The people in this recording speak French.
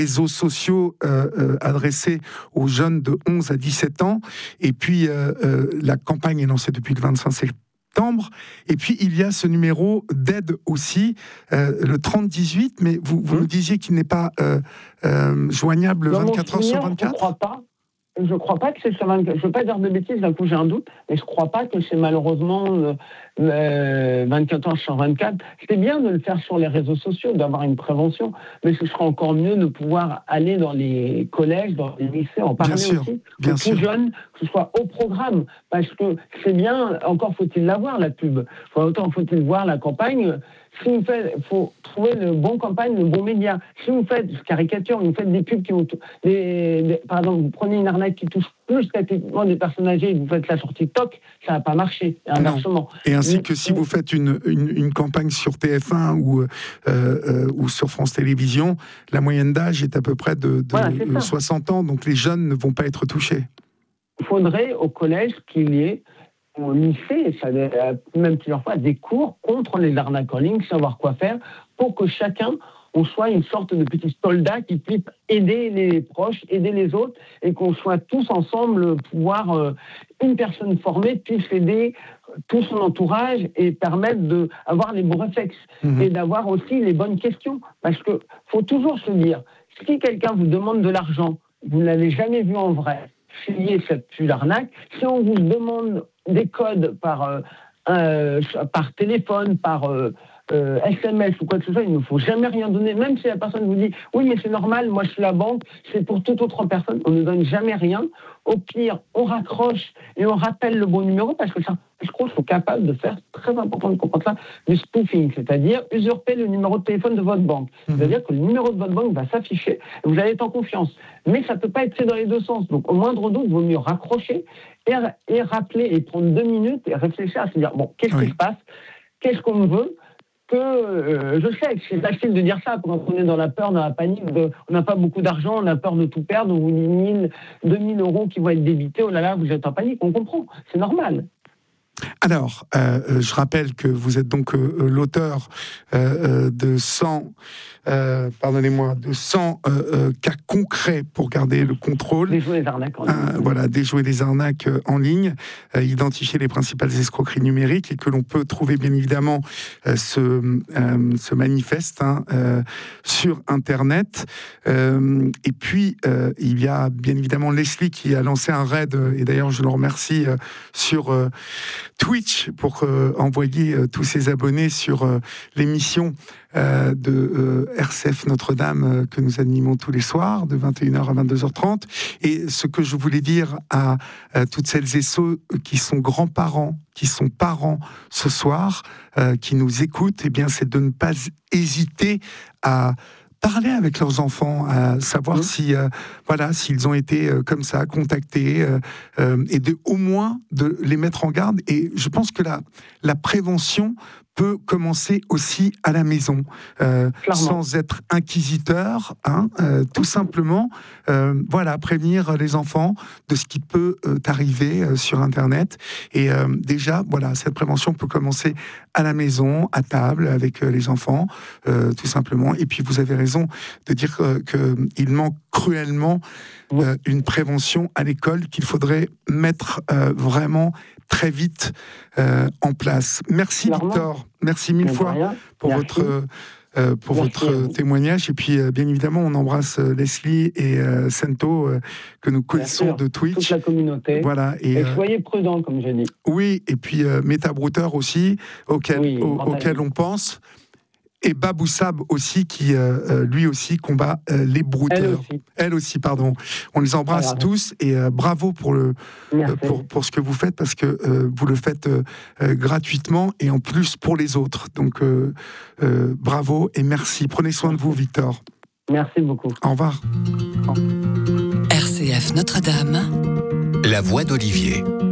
réseaux sociaux adressés aux jeunes de 11 à 17 ans. Et puis, la campagne est lancée depuis le 25 septembre. Et puis, il y a ce numéro d'aide aussi, le 3018, mais vous nous disiez qu'il n'est pas joignable 24 heures sur 24 ? Je ne crois pas que c'est sur 24. Je ne veux pas dire de bêtises, d'un coup j'ai un doute, mais je ne crois pas que c'est malheureusement 24 heures sur 24. C'est bien de le faire sur les réseaux sociaux, d'avoir une prévention, mais ce sera encore mieux de pouvoir aller dans les collèges, dans les lycées, en parler aussi, aux plus jeunes, que ce soit au programme, parce que c'est bien, encore faut-il l'avoir, la pub. Autant faut-il voir la campagne. Si vous faites, il faut trouver le bon campagne, le bon média. Si vous faites caricature, vous faites des pubs qui vont... par exemple, vous prenez une arnaque qui touche plus statistiquement des personnes âgées et vous faites ça sur TikTok, ça ne va pas marcher, inversement. Et ainsi que si vous faites une campagne sur TF1 ou sur France Télévisions, la moyenne d'âge est à peu près de 60 ans, donc les jeunes ne vont pas être touchés. Il faudrait au collège qu'il y ait au lycée, même plusieurs fois, des cours contre les arnaques en ligne, savoir quoi faire, pour que chacun, on soit une sorte de petit soldat qui puisse aider les proches, aider les autres, et qu'on soit tous ensemble, pouvoir, une personne formée puisse aider tout son entourage et permettre d'avoir les bons réflexes, et d'avoir aussi les bonnes questions. Parce qu'il faut toujours se dire, si quelqu'un vous demande de l'argent, vous ne l'avez jamais vu en vrai, fuyez cette l'arnaque. Si on vous demande des codes par téléphone, par SMS ou quoi que ce soit, il ne faut jamais rien donner. Même si la personne vous dit « Oui, mais c'est normal, moi je suis la banque, c'est pour toute autre personne », on ne donne jamais rien. Au pire, on raccroche et on rappelle le bon numéro, parce que certains escrocs sont capables de faire, très important de comprendre ça, du spoofing, c'est-à-dire usurper le numéro de téléphone de votre banque. C'est-à-dire que le numéro de votre banque va s'afficher et vous allez être en confiance. Mais ça ne peut pas être fait dans les deux sens. Donc, au moindre doute, il vaut mieux raccrocher et rappeler et prendre 2 minutes et réfléchir à se dire « Bon, qu'est-ce qui se passe ? Qu'est-ce qu'on me veut ?» je sais que c'est facile de dire ça quand on est dans la peur, dans la panique, on n'a pas beaucoup d'argent, on a peur de tout perdre, on vous dit 1 000, 2 000 euros qui vont être débités, oh là là, vous êtes en panique, on comprend, c'est normal. Alors, je rappelle que vous êtes donc l'auteur de 100 cas concrets pour garder le contrôle. Déjouer les arnaques en ligne. Déjouer les arnaques en ligne, identifier les principales escroqueries numériques, et que l'on peut trouver bien évidemment ce manifeste sur Internet. Et puis, il y a bien évidemment Leslie qui a lancé un raid, et d'ailleurs je le remercie, sur Twitch pour envoyer tous ses abonnés sur l'émission de RCF Notre-Dame que nous animons tous les soirs de 21h à 22h30. Et ce que je voulais dire à toutes celles et ceux qui sont grands-parents, qui sont parents ce soir, qui nous écoutent, c'est de ne pas hésiter à parler avec leurs enfants, à savoir s'ils ont été comme ça contactés, et au moins de les mettre en garde. Et je pense que la prévention peut commencer aussi à la maison, sans être inquisiteur, tout simplement, prévenir les enfants de ce qui peut arriver sur Internet. Et déjà, cette prévention peut commencer à la maison, à table, avec les enfants, tout simplement. Et puis, vous avez raison de dire qu'il manque cruellement une prévention à l'école qu'il faudrait mettre vraiment très vite en place. Merci Victor, merci mille fois pour votre témoignage. Et puis bien évidemment on embrasse Leslie et Sento que nous connaissons de Twitch. Toute la communauté. Voilà, et soyez prudents, comme j'ai dit. Oui, et puis Metabrouter aussi, auquel on pense. Et Baboussab aussi, qui lui aussi combat les brouteurs. Elle aussi, pardon. On les embrasse tous, et bravo pour ce que vous faites, parce que vous le faites gratuitement et en plus pour les autres. Donc bravo et merci. Prenez soin de vous, Victor. Merci beaucoup. Au revoir. RCF Notre-Dame. La voix d'Olivier.